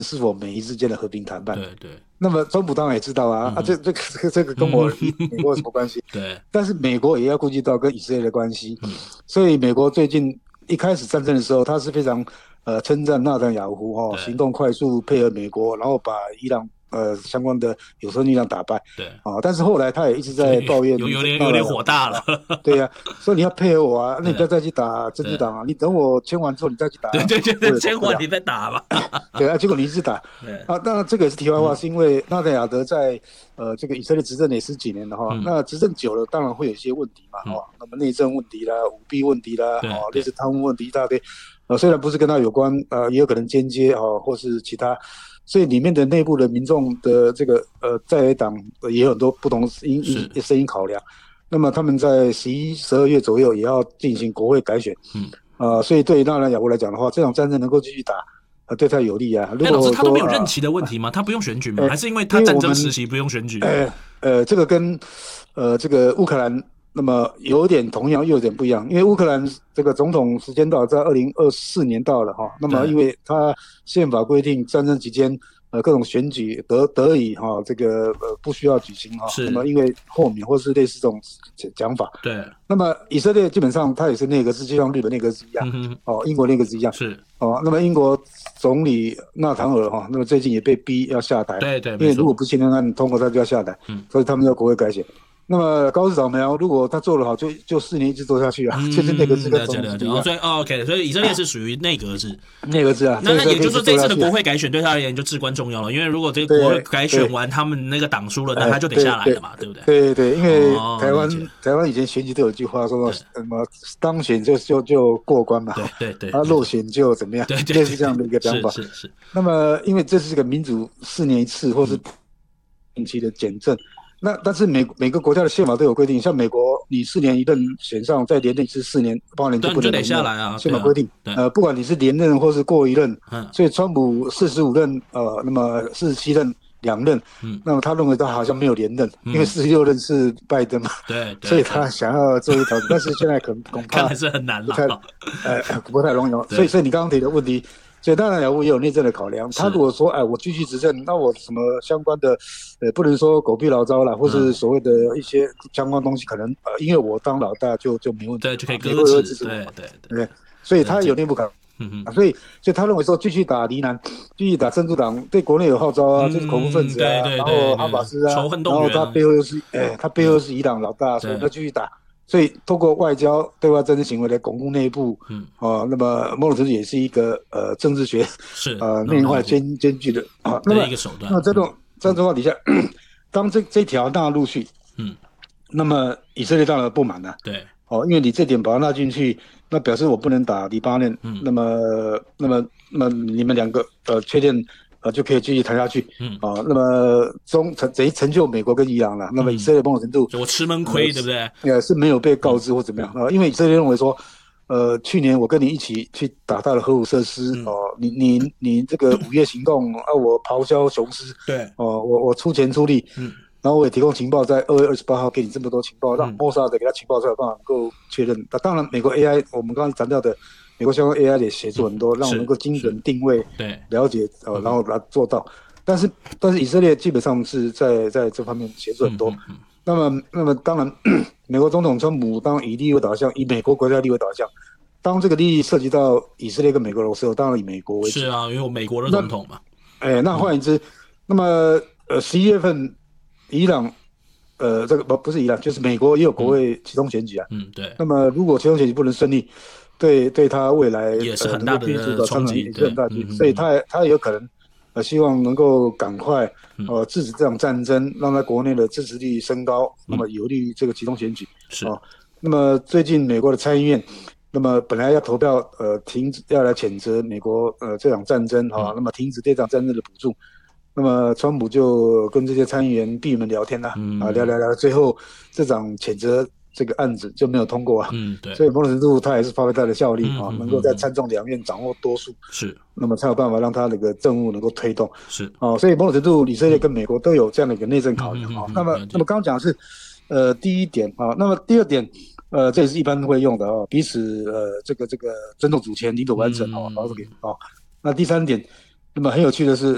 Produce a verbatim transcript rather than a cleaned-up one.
是否美伊之间的和平谈判。 对对， 那么川普当然也知道啊，嗯、啊，这这个这个跟我美国有什么关系？ 对， 但是美国也要顾及到跟以色列的关系，嗯、所以美国最近一开始战争的时候，他是非常呃称赞纳坦雅胡哈、哦、行动快速，配合美国，然后把伊朗呃相关的有色力量打败。 对啊，但是后来他也一直在抱怨有有点有点火大了。 对呀、啊，说你要配合我啊，那你不要再去打真主党啊，你等我签完之后你再去打。 对对对，签完你再打吧。 对啊，结果你一直打。啊，当然这个也是题外话，是因为纳坦雅德在呃这个以色列执政也十几年了哈，嗯、那执政久了，当然会有一些问题嘛，嗯、哦，那么内政问题啦、舞弊问题啦，哦，类似贪污问题一大堆。呃，虽然不是跟他有关，呃，也有可能间接啊、哦，或是其他。所以里面的内部的民众的这个呃在野党也有很多不同因因声音考量。那么他们在十一、十二月左右也要进行国会改选，嗯，呃，所以对于纳坦雅胡来讲的话，这场战争能够继续打，呃，对他有利啊。如果老师他都没有任期的问题吗？他不用选举吗？还是因为他战争时期不用选举？ 呃呃，这个跟呃这个乌克兰那么有点同样，又有点不一样，因为乌克兰这个总统时间到在二零二四年到了哈，那么因为他宪法规定战争期间呃各种选举得得以哈、哦、这个呃不需要举行哈，那么因为豁免或是类似这种讲法。 对。 那么以色列基本上它也是内阁制，就像日本内阁制一样，嗯、哦，英国内阁制一样是哦。那么英国总理纳坦尔哈，那么最近也被逼要下台， 对对， 因为如果不信任案通过，他就要下台，嗯，所以他们要国会改选。那么高市早苗，如果他做得好，就就四年一直做下去啊，嗯、就是内阁制跟总理制一样。 所以、哦、OK， 所以以色列是属于内阁制， 内阁制啊。 那那也就是说，这次的国会改选对他而言就至关重要了，因为如果这个国会改选完，他们那个党输了，那他就得下来了嘛，对不对？ 对对，因为台湾、哦、台湾以前选举都有句话说什么当选就就就过关嘛， 对对对， 啊落选就怎么样， 对对， 类似这样的一个讲法。 是是是。 那么因为这是个民主四年一次或是定期的检证。那但是每每个国家的宪法都有规定，像美国，你四年一任选上，再连任一次四年，包年就不能得下来啊。 宪法规定，呃，不管你是连任或是过一任，嗯，所以川普四十五任，呃，那么四十七任两任，嗯，那么他认为他好像没有连任，嗯、因为四十六任是拜登嘛， 对， 所以他想要做一条，但是现在可能恐怕看来是很难了， 呃，不太容易哦。所以，所以你刚刚提的问题。所以当然，我也有内政的考量。他如果说，哎，我继续执政，那我什么相关的，呃，不能说狗屁老招啦，或是所谓的一些相关东西，可能呃，因为我当老大就就没问题， 对，就可以搁置，对对对，所以他有内部考量。嗯嗯，所以所以他认为说，继续打黎南，继续打真主党，对国内有号召啊，就是恐怖分子啊，然后哈马斯啊，然后他背后又是，哎，他背后是伊朗老大，所以他继续打。所以，透过外交对外政治行为来巩固内部，嗯，哦，那么某种程度也是一个呃政治学是呃内外兼兼具的啊，那么一个手段。 那么这种这种情况底下，当这这条纳入去，嗯，那么以色列当然不满了， 对， 哦，因为你这点把它纳进去，那表示我不能打黎巴嫩，嗯，那么那么那么你们两个呃确定。呃，就可以继续谈下去，嗯，啊、呃，那么中成等于成就美国跟伊朗了。那么以色列某种程度， 就我吃闷亏，呃、对不对？ 呃，是没有被告知或怎么样啊、呃，因为以色列认为说，呃，去年我跟你一起去打到了核武设施，哦、呃，你你你这个午夜行动啊，我咆哮雄狮， 对， 哦、呃，我我出钱出力，嗯，然后我也提供情报，在二月二十八号给你这么多情报，让莫萨德给他情报才有办法能够确认。那、啊、当然，美国 A I 我们刚刚谈到的。美国相关 A I 也协助很多，让我能够精准定位、 对了解，呃，然后来做到。但是，但是以色列基本上是在在这方面协助很多。嗯嗯嗯、那么，那么当然，美国总统川普当以利益为导向，以美国国家利益为导向。当这个利益涉及到以色列跟美国的时候，当然以美国为主。 是啊，因为我美国的总统嘛。 哎，那换言之，嗯、那么呃，十一月份，伊朗，呃，这个不不是伊朗，就是美国也有国会启动选举啊。 嗯，对。 那么如果启动选举不能顺利，对对他未来也是很大的冲击， 也是很大的，所以他他有可能呃希望能够赶快呃制止这场战争，让他国内的支持率升高，那么有利于这个启动选举。 是啊，那么最近美国的参议院，那么本来要投票呃停止要来谴责美国呃这场战争啊，那么停止这场战争的补助，那么川普就跟这些参议员闭门聊天啦，啊聊聊聊，最后这场谴责。这个案子就没有通过啊， 嗯，对， 所以某种程度他也是发挥他的效力啊，嗯、能够在参众两院掌握多数， 是， 那么才有办法让他那个政务能够推动， 是， 哦，所以某种程度以色列跟美国都有这样的一个内政考量啊。那么，那么刚刚讲的是，呃，第一点啊，那么第二点，呃，这也是一般会用的啊，彼此呃这个这个尊重主权、领土完整啊，保护给啊。那第三点，那么很有趣的是，